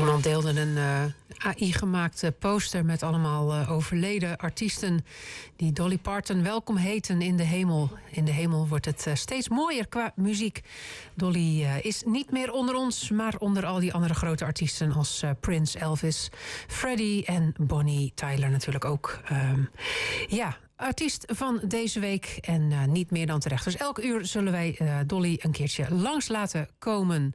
Iemand deelde een AI-gemaakte poster met allemaal overleden artiesten die Dolly Parton welkom heten in de hemel. In de hemel wordt het steeds mooier qua muziek. Dolly is niet meer onder ons, maar onder al die andere grote artiesten als Prince, Elvis, Freddie en Bonnie Tyler natuurlijk ook. Artiest van deze week en niet meer dan terecht. Dus elk uur zullen wij Dolly een keertje langs laten komen.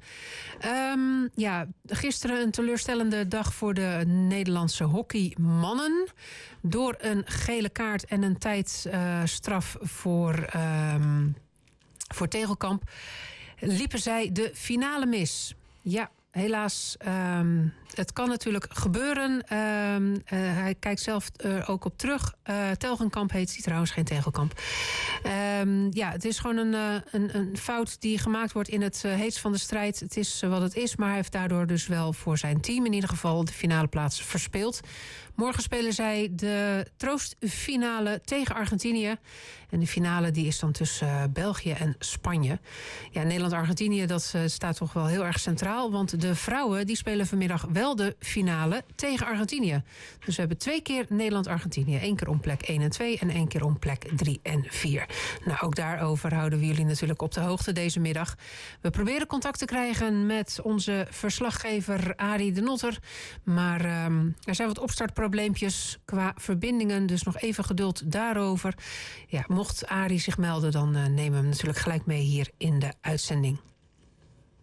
Gisteren een teleurstellende dag voor de Nederlandse hockeymannen. Door een gele kaart en een tijdstraf voor Tegelkamp liepen zij de finale mis. Ja, helaas. Het kan natuurlijk gebeuren. Hij kijkt zelf ook op terug. Telgenkamp heet hij trouwens, geen Tegelkamp. Het is gewoon een fout die gemaakt wordt in het heetst van de strijd. Het is wat het is, maar hij heeft daardoor dus wel voor zijn team in ieder geval de finale plaats verspeeld. Morgen spelen zij de troostfinale tegen Argentinië. En de finale die is dan tussen België en Spanje. Ja, Nederland-Argentinië, dat staat toch wel heel erg centraal. Want de vrouwen die spelen vanmiddag wel de finale tegen Argentinië. Dus we hebben 2 keer Nederland-Argentinië. 1 keer om plek 1 en 2 en 1 keer om plek 3 en 4. Nou, ook daarover houden we jullie natuurlijk op de hoogte deze middag. We proberen contact te krijgen met onze verslaggever Arie de Notter. Maar er zijn wat opstartprobleempjes qua verbindingen. Dus nog even geduld daarover. Ja, mocht Arie zich melden, dan nemen we hem natuurlijk gelijk mee hier in de uitzending.